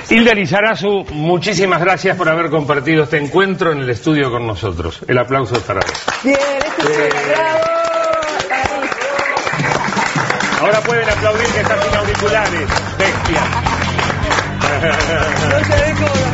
Hilda Lizarazu, muchísimas gracias por haber compartido este encuentro en el estudio con nosotros. El aplauso es para vos. Bien, bravo. Ahora pueden aplaudir que está sin auriculares, bestia. No se ve cómo